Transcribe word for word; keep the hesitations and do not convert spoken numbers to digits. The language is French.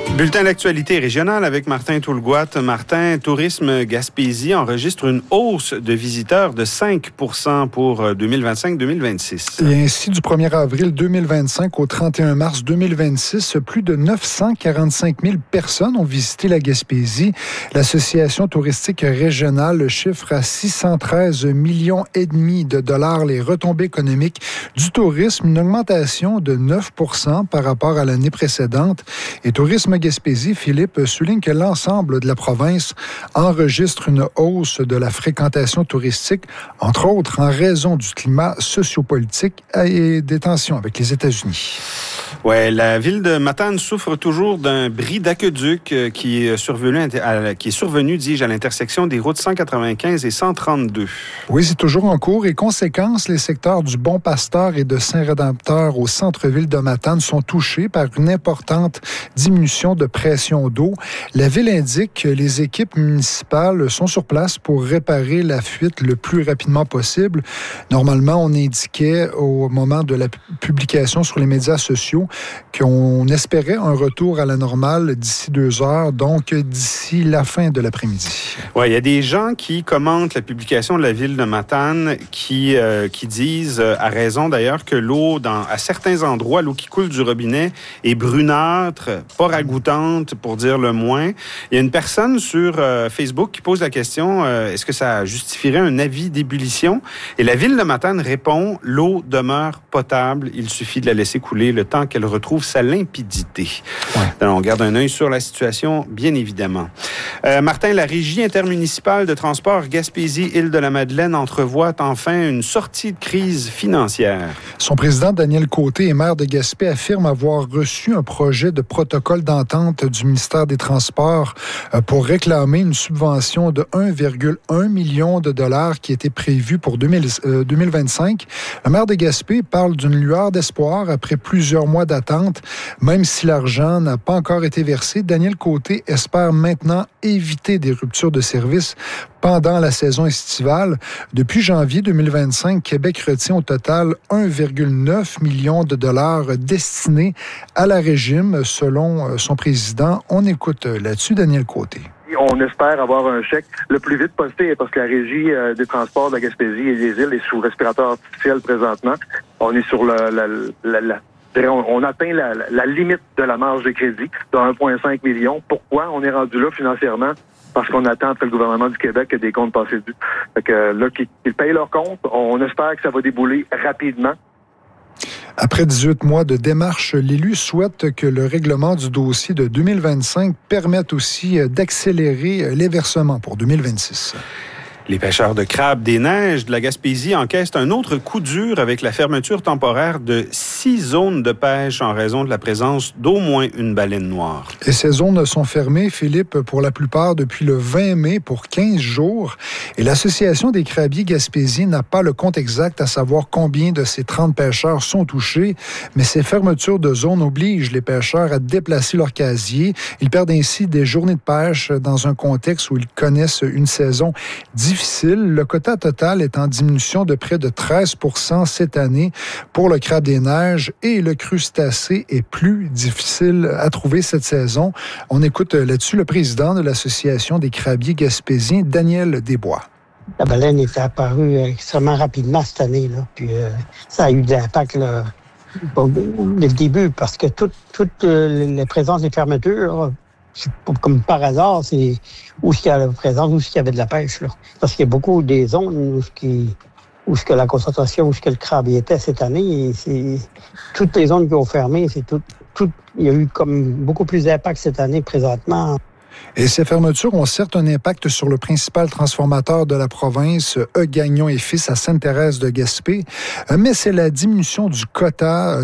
Bulletin d'actualité régionale avec Martin Toulgoat. Martin, Tourisme Gaspésie enregistre une hausse de visiteurs de cinq pour cent pour deux mille vingt-cinq deux mille vingt-six. Et ainsi, du premier avril deux mille vingt-cinq au trente et un mars deux mille vingt-six, plus de neuf cent quarante-cinq mille personnes ont visité la Gaspésie. L'Association touristique régionale chiffre à six cent treize millions et demi de dollars les retombées économiques du tourisme, une augmentation de neuf pour cent par rapport à l'année précédente. Et Tourisme Gaspésie, Philippe, souligne que l'ensemble de la province enregistre une hausse de la fréquentation touristique, entre autres en raison du climat sociopolitique et des tensions avec les États-Unis. Oui, la ville de Matane souffre toujours d'un bris d'aqueduc qui est survenu, qui est survenu, dis-je, à l'intersection des routes cent quatre-vingt-quinze et cent trente-deux. Oui, c'est toujours en cours et conséquence, les secteurs du Bon-Pasteur et de Saint-Rédempteur au centre-ville de Matane sont touchés par une importante diminution de pression d'eau. La ville indique que les équipes municipales sont sur place pour réparer la fuite le plus rapidement possible. Normalement, on indiquait au moment de la publication sur les médias sociaux qu'on espérait un retour à la normale d'ici deux heures, donc d'ici la fin de l'après-midi. Oui, il y a des gens qui commentent la publication de la ville de Matane qui, euh, qui disent, euh, à raison d'ailleurs, que l'eau, dans, à certains endroits, l'eau qui coule du robinet est brunâtre, pas ragoûtante, pour dire le moins. Il y a une personne sur euh, Facebook qui pose la question, euh, est-ce que ça justifierait un avis d'ébullition? Et la ville de Matane répond, l'eau demeure potable, il suffit de la laisser couler le temps qu'elle retrouve sa limpidité. Ouais. Alors, on garde un œil sur la situation, bien évidemment. Euh, Martin, la Régie intermunicipale de transport Gaspésie-Île-de-la-Madeleine entrevoit enfin une sortie de crise financière. Son président, Daniel Côté, et maire de Gaspé, affirme avoir reçu un projet de protocole d'entente du ministère des Transports pour réclamer une subvention de un virgule un million de dollars qui était prévue pour deux mille vingt-cinq. Le maire de Gaspé parle d'une lueur d'espoir après plusieurs mois d'attente. Même si l'argent n'a pas encore été versé, Daniel Côté espère maintenant éviter des ruptures de service pendant la saison estivale. Depuis janvier deux mille vingt-cinq, Québec retient au total un virgule neuf million de dollars destinés à la régime, selon son président. On écoute là-dessus Daniel Côté. On espère avoir un chèque le plus vite possible parce que la Régie euh, des transports de la Gaspésie et des îles est sous respirateur artificiel présentement. On est sur le, la, la, la On, on atteint la, la limite de la marge de crédit de un virgule cinq million. Pourquoi on est rendu là financièrement? Parce qu'on attend après le gouvernement du Québec que des comptes passent dû. Fait que là, qu'ils, qu'ils payent leurs comptes, on espère que ça va débouler rapidement. Après dix-huit mois de démarche, l'élu souhaite que le règlement du dossier de deux mille vingt-cinq permette aussi d'accélérer les versements pour deux mille vingt-six. Les pêcheurs de crabes des neiges de la Gaspésie encaissent un autre coup dur avec la fermeture temporaire de six zones de pêche en raison de la présence d'au moins une baleine noire. Et ces zones sont fermées, Philippe, pour la plupart depuis le vingt mai pour quinze jours. Et l'Association des crabiers gaspésiens n'a pas le compte exact à savoir combien de ces trente pêcheurs sont touchés, mais ces fermetures de zones obligent les pêcheurs à déplacer leur casier. Ils perdent ainsi des journées de pêche dans un contexte où ils connaissent une saison difficile. Le quota total est en diminution de près de treize pour cent cette année pour le crabe des neiges et le crustacé est plus difficile à trouver cette saison. On écoute là-dessus le président de l'Association des crabiers gaspésiens, Daniel Desbois. La baleine est apparue extrêmement rapidement cette année, là. Puis euh, ça a eu de l'impact là, dès le début parce que toute, toute euh, la présence des fermetures, comme par hasard, c'est où il y a la présence, où il y avait de la pêche. Là. Parce qu'il y a beaucoup des zones où, qui, où ce que la concentration, où ce que le crabe y était cette année. Et c'est, toutes les zones qui ont fermé, c'est tout, tout, il y a eu comme beaucoup plus d'impact cette année présentement. Et ces fermetures ont certes un impact sur le principal transformateur de la province, E. Gagnon et Fils à Sainte-Thérèse de Gaspé, mais c'est la diminution du quota